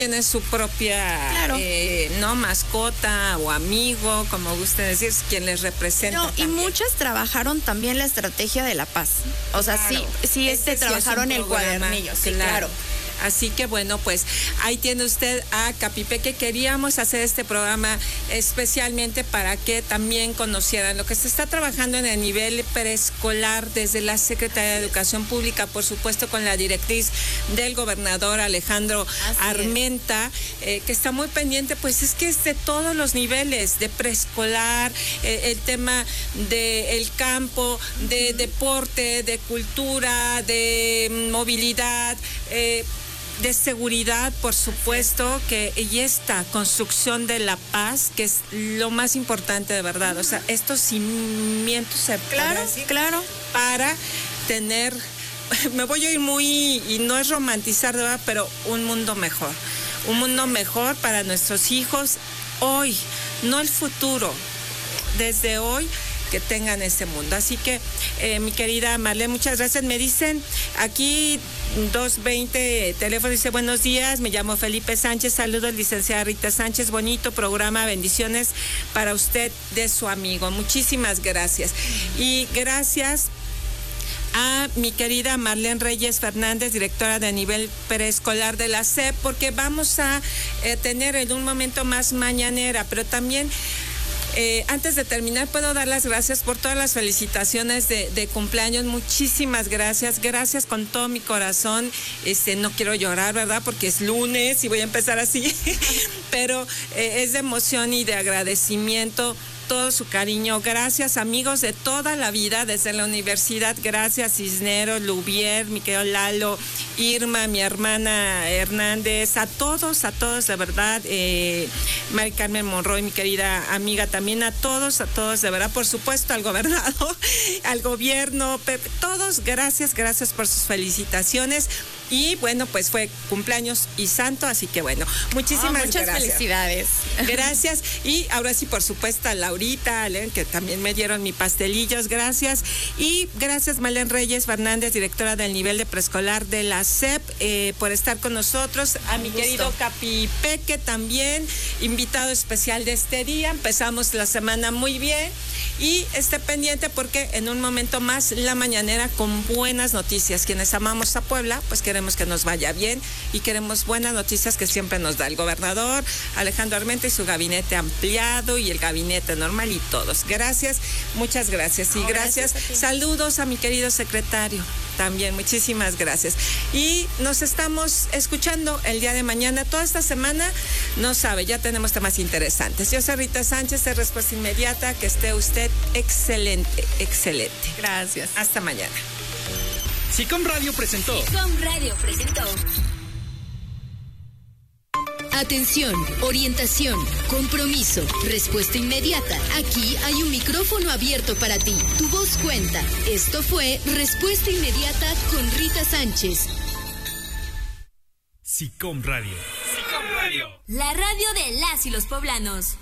tiene su propia, claro, no mascota o amigo, como gusten decir, quien les representa. No, y muchas trabajaron también la estrategia de la paz. O sea, claro, sí, trabajaron el cuadernillo, sí, claro. Así que bueno, pues ahí tiene usted a Capipeque. Queríamos hacer este programa especialmente para que también conocieran lo que se está trabajando en el nivel preescolar desde la Secretaría de Educación Pública, por supuesto con la directriz del gobernador Alejandro Armenta, que está muy pendiente, pues es que es de todos los niveles, de preescolar, el tema del campo, de deporte, de cultura, de movilidad, de seguridad, por supuesto, y esta construcción de la paz, que es lo más importante de verdad. O sea, estos cimientos se claro, para tener, me voy a ir muy, y no es romantizar, de verdad, pero un mundo mejor para nuestros hijos hoy, no el futuro, desde hoy, que tengan ese mundo. Así que, mi querida Marlene, muchas gracias. Me dicen aquí 220 teléfono, dice: buenos días, me llamo Felipe Sánchez, saludos licenciada Rita Sánchez, bonito programa, bendiciones para usted de su amigo. Muchísimas gracias. Y gracias a mi querida Marlene Reyes Fernández, directora de nivel preescolar de la SEP, porque vamos a tener en un momento más mañanera, pero también antes de terminar, puedo dar las gracias por todas las felicitaciones de cumpleaños. Muchísimas gracias con todo mi corazón. No quiero llorar, ¿verdad? Porque es lunes y voy a empezar así, pero es de emoción y de agradecimiento todo su cariño. Gracias, amigos de toda la vida, desde la universidad. Gracias, Cisneros, Lubier, mi querido Lalo, Irma, mi hermana Hernández, a todos, de verdad. Mari Carmen Monroy, mi querida amiga, también a todos, de verdad. Por supuesto, al gobernador, al gobierno, Pepe, todos, gracias por sus felicitaciones. Y bueno, pues fue cumpleaños y santo, así que bueno, muchísimas muchas gracias. Felicidades. Gracias. Y ahora sí, por supuesto, a Laurita, que también me dieron mis pastelillos, gracias. Y gracias, Marlene Reyes Fernández, directora del nivel de preescolar de la SEP, por estar con nosotros. A mi querido Capipeque también, invitado especial de este día. Empezamos la semana muy bien. Y esté pendiente porque en un momento más la mañanera con buenas noticias. Quienes amamos a Puebla, pues queremos que nos vaya bien y queremos buenas noticias que siempre nos da el gobernador Alejandro Armenta y su gabinete ampliado y el gabinete normal y todos. Gracias, muchas gracias. Y gracias. Saludos a mi querido secretario también, muchísimas gracias. Y nos estamos escuchando el día de mañana. Toda esta semana, no sabe, ya tenemos temas interesantes. Yo soy Rita Sánchez, de Respuesta Inmediata. Que esté usted excelente. Gracias. Hasta mañana. SICOM Radio presentó. Atención, orientación, compromiso, respuesta inmediata. Aquí hay un micrófono abierto para ti. Tu voz cuenta. Esto fue Respuesta Inmediata con Rita Sánchez. SICOM Radio. La radio de las y los poblanos.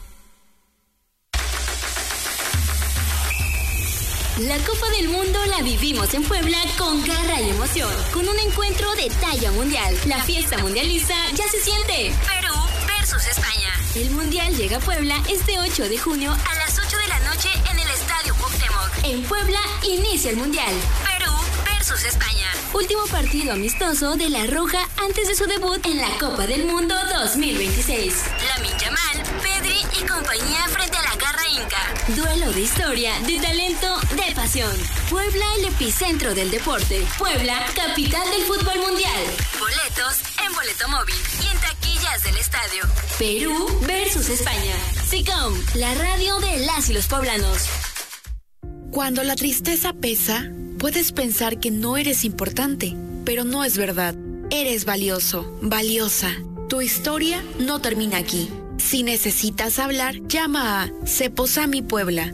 La Copa del Mundo la vivimos en Puebla con garra y emoción, con un encuentro de talla mundial. La fiesta mundialista ya se siente. Perú versus España. El Mundial llega a Puebla este 8 de junio a las 8 de la noche en el Estadio Cuauhtémoc. En Puebla inicia el Mundial. Perú versus España. Último partido amistoso de La Roja antes de su debut en la Copa del Mundo 2026. Lamine Yamal, Pedri y compañía frente a la garra inca. Duelo de historia, de talento, de pasión. Puebla, el epicentro del deporte. Puebla, capital del fútbol mundial. Boletos en Boleto Móvil y en taquillas del estadio. Perú versus España. SICOM, la radio de las y los poblanos. Cuando la tristeza pesa, puedes pensar que no eres importante, pero no es verdad. Eres valioso, valiosa. Tu historia no termina aquí. Si necesitas hablar, llama a Ceposami Puebla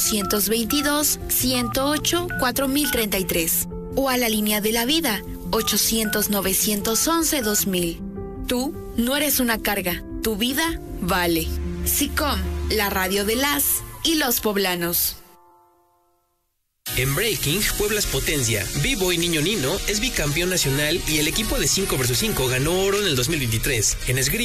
222-108-4033 o a la línea de la vida 800-911-2000. Tú no eres una carga, tu vida vale. SICOM, la radio de las y los poblanos. En breaking, Puebla es potencia. B-Boy Niño Nino es bicampeón nacional y el equipo de 5 vs 5 ganó oro en el 2023. En esgrima,